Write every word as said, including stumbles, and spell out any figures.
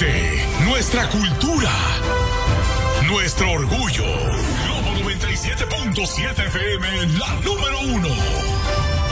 arte, nuestra cultura, nuestro orgullo. Globo noventa y siete punto siete F M, la número uno.